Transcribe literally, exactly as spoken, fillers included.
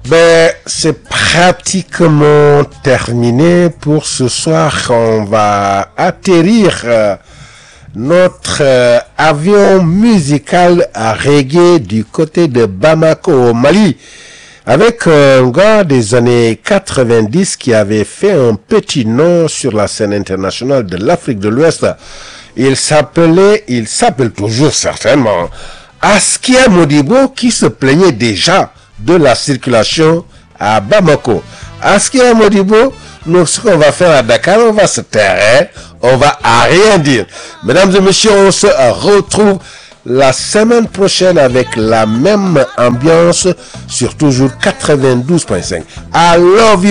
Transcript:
Ben, c'est pratiquement terminé pour ce soir. On va atterrir euh, notre euh, avion musical à reggae du côté de Bamako au Mali, avec un gars des années quatre-vingt-dix qui avait fait un petit nom sur la scène internationale de l'Afrique de l'Ouest. Il s'appelait, il s'appelle toujours certainement, Askia Modibo, qui se plaignait déjà de la circulation à Bamako. Askia Modibo, nous, ce qu'on va faire à Dakar, on va se taire, on va à rien dire. Mesdames et messieurs, on se retrouve la semaine prochaine avec la même ambiance sur toujours quatre-vingt-douze point cinq. I love you.